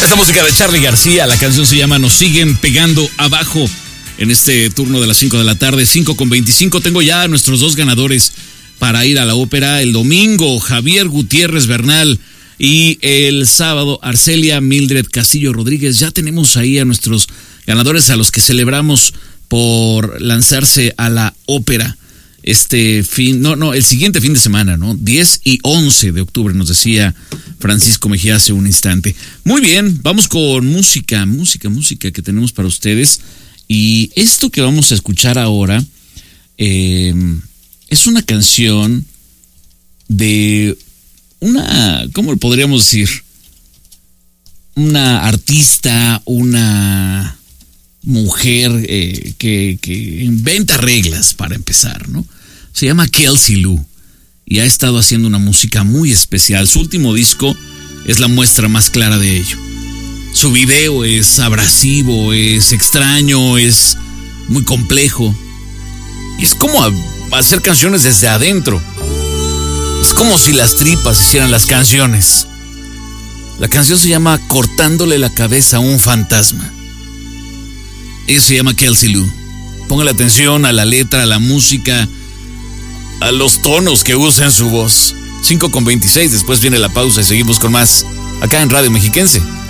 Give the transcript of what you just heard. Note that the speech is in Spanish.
Esta música de Charly García, la canción se llama Nos siguen pegando abajo. En este turno de las 5 de la tarde, 5:25, tengo ya a nuestros dos ganadores para ir a la ópera. El domingo, Javier Gutiérrez Bernal, y el sábado, Arcelia Mildred Castillo Rodríguez. Ya tenemos ahí a nuestros ganadores, a los que celebramos por lanzarse a la ópera el siguiente fin de semana, ¿no? 10 y 11 de octubre, nos decía Francisco Mejía hace un instante. Muy bien, vamos con música que tenemos para ustedes. Y esto que vamos a escuchar ahora es una canción de una, ¿cómo lo podríamos decir? Una artista, una mujer que inventa reglas para empezar, ¿no? Se llama Kelsey Lu y ha estado haciendo una música muy especial. Su último disco es la muestra más clara de ello. Su video es abrasivo, es extraño, es muy complejo. Y es como hacer canciones desde adentro. Es como si las tripas hicieran las canciones. La canción se llama Cortándole la cabeza a un fantasma. Ella se llama Kelsey Lu. Póngale atención a la letra, a la música, a los tonos que usa en su voz. 5:26, después viene la pausa y seguimos con más acá en Radio Mexiquense.